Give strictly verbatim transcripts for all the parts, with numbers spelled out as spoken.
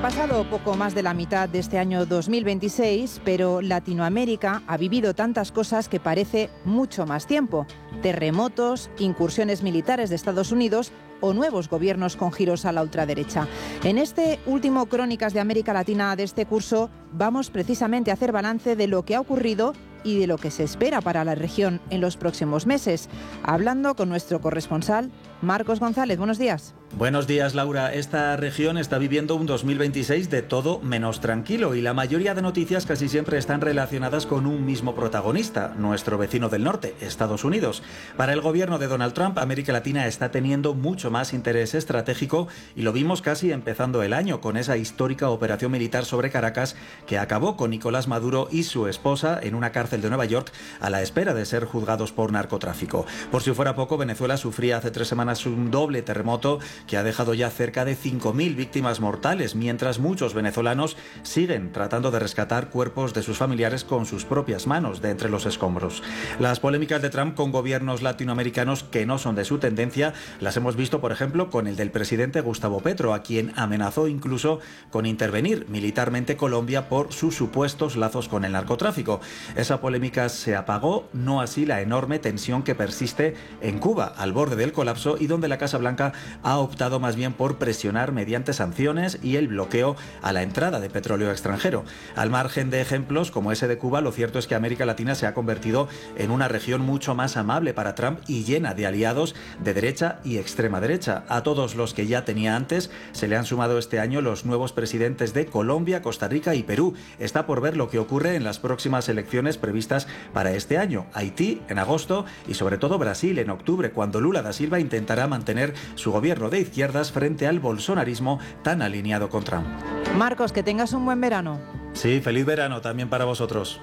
pasado poco más de la mitad de este año dos mil veintiséis, pero Latinoamérica ha vivido tantas cosas que parece mucho más tiempo. Terremotos, incursiones militares de Estados Unidos o nuevos gobiernos con giros a la ultraderecha. En este último Crónicas de América Latina de este curso vamos precisamente a hacer balance de lo que ha ocurrido y de lo que se espera para la región en los próximos meses. Hablando con nuestro corresponsal, Marcos González. Buenos días. Buenos días, Laura. Esta región está viviendo un dos mil veintiséis de todo menos tranquilo y la mayoría de noticias casi siempre están relacionadas con un mismo protagonista, nuestro vecino del norte, Estados Unidos. Para el gobierno de Donald Trump, América Latina está teniendo mucho más interés estratégico y lo vimos casi empezando el año con esa histórica operación militar sobre Caracas que acabó con Nicolás Maduro y su esposa en una cárcel de Nueva York a la espera de ser juzgados por narcotráfico. Por si fuera poco, Venezuela sufría hace tres semanas un doble terremoto que ha dejado ya cerca de cinco mil víctimas mortales, mientras muchos venezolanos siguen tratando de rescatar cuerpos de sus familiares con sus propias manos de entre los escombros. Las polémicas de Trump con gobiernos latinoamericanos que no son de su tendencia las hemos visto, por ejemplo, con el del presidente Gustavo Petro, a quien amenazó incluso con intervenir militarmente Colombia por sus supuestos lazos con el narcotráfico. Esa polémica se apagó, no así la enorme tensión que persiste en Cuba, al borde del colapso, y donde la Casa Blanca ha optado más bien por presionar mediante sanciones y el bloqueo a la entrada de petróleo extranjero. Al margen de ejemplos como ese de Cuba, lo cierto es que América Latina se ha convertido en una región mucho más amable para Trump y llena de aliados de derecha y extrema derecha. A todos los que ya tenía antes se le han sumado este año los nuevos presidentes de Colombia, Costa Rica y Perú. Está por ver lo que ocurre en las próximas elecciones previstas para este año. Haití en agosto y sobre todo Brasil en octubre, cuando Lula da Silva intentará mantener su gobierno de izquierdas frente al bolsonarismo tan alineado con Trump. Marcos, que tengas un buen verano. Sí, feliz verano también para vosotros.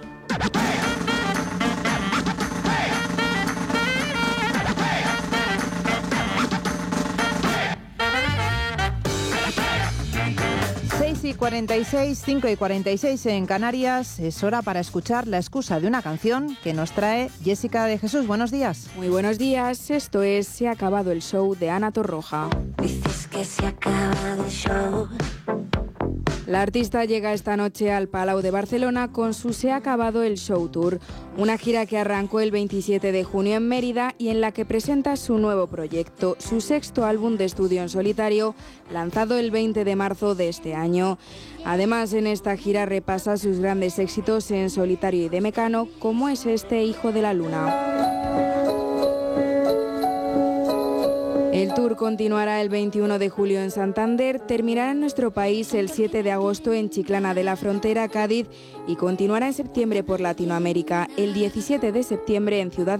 seis y cuarenta y seis, cinco y cuarenta y seis en Canarias. Es hora para escuchar la excusa de una canción que nos trae Jessica de Jesús. Buenos días. Muy buenos días. Esto es Se ha acabado el show de Ana Torroja. Dices que se ha acabado el show. La artista llega esta noche al Palau de Barcelona con su Se ha acabado el show tour, una gira que arrancó el veintisiete de junio en Mérida y en la que presenta su nuevo proyecto, su sexto álbum de estudio en solitario, lanzado el veinte de marzo de este año. Además, en esta gira repasa sus grandes éxitos en solitario y de Mecano, como es este Hijo de la Luna. El tour continuará el veintiuno de julio en Santander, terminará en nuestro país el siete de agosto en Chiclana de la Frontera, Cádiz, y continuará en septiembre por Latinoamérica, el diecisiete de septiembre en Ciudad